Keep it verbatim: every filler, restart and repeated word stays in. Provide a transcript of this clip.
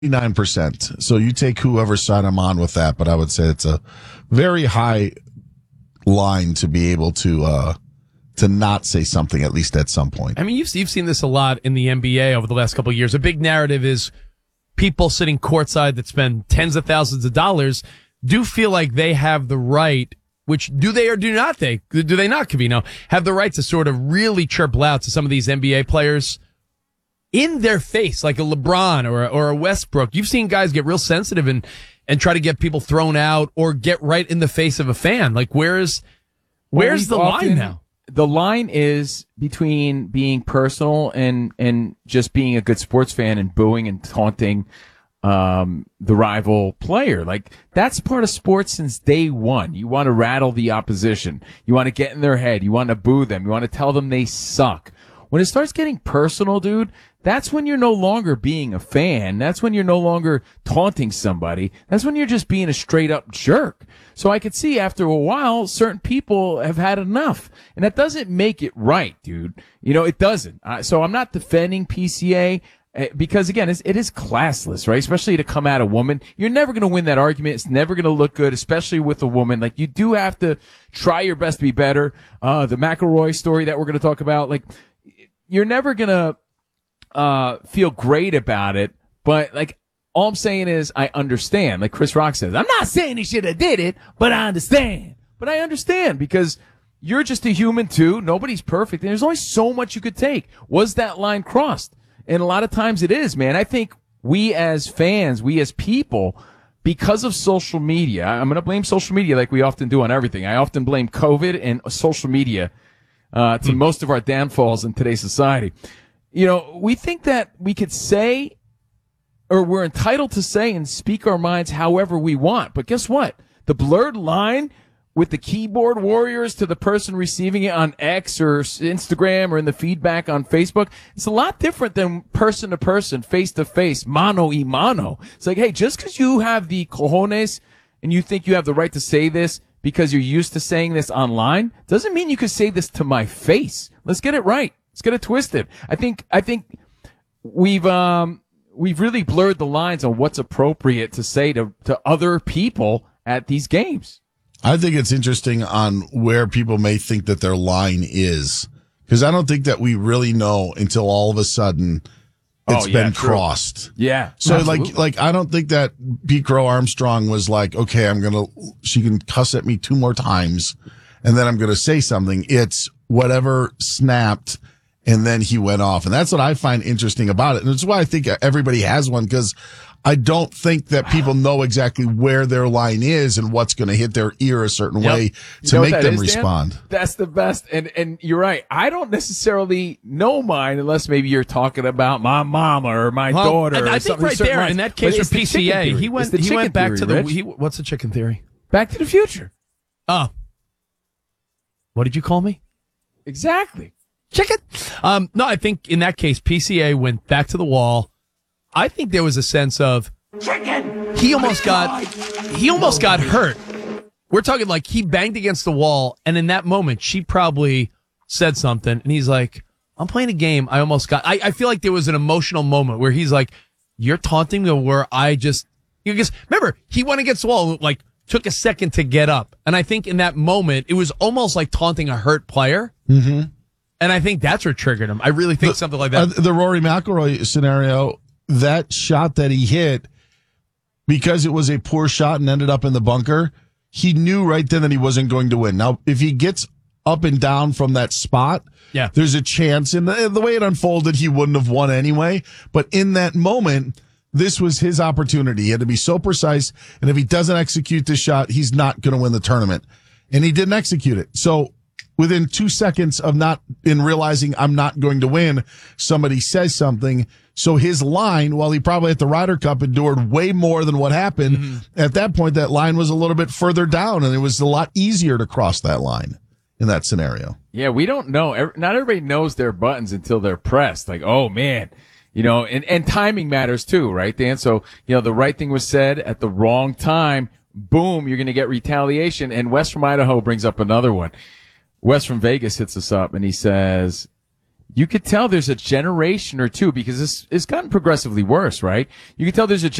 nine percent. So you take whoever side I'm on with that, but I would say it's a very high line to be able to uh to not say something at least at some point. I mean, you've you've seen this a lot in the N B A over the last couple of years. A big narrative is people sitting courtside that spend tens of thousands of dollars do feel like they have the right, which do they or do not they? Do they not, Covino, have the right to sort of really chirp loud to some of these N B A players in their face, like a LeBron or a, or a Westbrook? You've seen guys get real sensitive and, and try to get people thrown out or get right in the face of a fan. Like, where's, where's the often, line now? The line is between being personal and, and just being a good sports fan and booing and taunting, um, the rival player. Like, that's part of sports since day one. You want to rattle the opposition. You want to get in their head. You want to boo them. You want to tell them they suck. When it starts getting personal, dude, that's when you're no longer being a fan. That's when you're no longer taunting somebody. That's when you're just being a straight up jerk. So I could see after a while, certain people have had enough. And that doesn't make it right, dude. You know, it doesn't. Uh, so I'm not defending P C A. Uh, because again, it's, it is classless, right? Especially to come at a woman. You're never going to win that argument. It's never going to look good, especially with a woman. Like, you do have to try your best to be better. Uh, the McElroy story that we're going to talk about, like, you're never going to, uh, feel great about it. But like, all I'm saying is I understand. Like Chris Rock says, I'm not saying he should have did it, but I understand. But I understand because you're just a human too. Nobody's perfect. And there's only so much you could take. Was that line crossed? And a lot of times it is, man. I think we as fans, we as people, because of social media, I'm going to blame social media like we often do on everything. I often blame COVID and social media, uh, to most of our downfalls in today's society. You know, we think that we could say, or we're entitled to say and speak our minds however we want. But guess what? The blurred line with the keyboard warriors to the person receiving it on X or Instagram or in the feedback on Facebook, it's a lot different than person to person, face to face, mano y mano. It's like, hey, just because you have the cojones and you think you have the right to say this because you're used to saying this online, doesn't mean you could say this to my face. Let's get it right. Let's get it twisted. I think, I think we've, um, we've really blurred the lines on what's appropriate to say to, to other people at these games. I think it's interesting on where people may think that their line is, because I don't think that we really know until all of a sudden it's oh, yeah, been true. crossed. Yeah. So absolutely. like, like I don't think that Pete Crow Armstrong was like, okay, I'm going to, she can cuss at me two more times and then I'm going to say something. It's whatever snapped. And then he went off. And that's what I find interesting about it. And it's why I think everybody has one, because I don't think that people know exactly where their line is and what's going to hit their ear a certain yep. way to you know make them is, respond. Dan? That's the best. And, and you're right. I don't necessarily know mine unless maybe you're talking about my mama or my well, daughter. I, I or think right there, in that case with P C A, he went, he went back theory, to the, Rich. he, what's the chicken theory? Back to the Future. Oh. What did you call me? Exactly. Chicken. Um, no, I think in that case, P C A went back to the wall. I think there was a sense of chicken. He almost got, he almost got hurt. We're talking like he banged against the wall, and in that moment, she probably said something, and he's like, "I'm playing a game. I almost got." I, I feel like there was an emotional moment where he's like, "You're taunting me," where I just, you just remember he went against the wall, like took a second to get up, and I think in that moment it was almost like taunting a hurt player. Mm-hmm. And I think that's what triggered him. I really think the, something like that. Uh, the Rory McIlroy scenario, that shot that he hit, because it was a poor shot and ended up in the bunker, he knew right then that he wasn't going to win. Now, if he gets up and down from that spot, yeah. there's a chance. And the, the way it unfolded, he wouldn't have won anyway. But in that moment, this was his opportunity. He had to be so precise. And if he doesn't execute this shot, he's not going to win the tournament. And he didn't execute it. So within two seconds of not in realizing I'm not going to win, somebody says something. So his line, while he probably at the Ryder Cup endured way more than what happened, mm-hmm. at that point, that line was a little bit further down, and it was a lot easier to cross that line in that scenario. Yeah, we don't know. Not everybody knows their buttons until they're pressed. Like, oh, man. You know, and, and timing matters too, right, Dan? So, you know, the right thing was said at the wrong time. Boom, you're going to get retaliation. And Wes from Idaho brings up another one. Wes from Vegas hits us up and he says, you could tell there's a generation or two because this it's gotten progressively worse, right? You could tell there's a